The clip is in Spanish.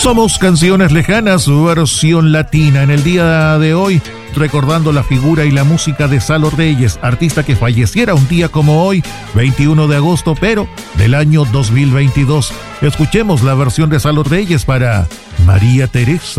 Somos Canciones Lejanas, versión latina. En el día de hoy, recordando la figura y la música de Salo Reyes, artista que falleciera un día como hoy, 21 de agosto, pero del año 2022. Escuchemos la versión de Salo Reyes para María Teresa.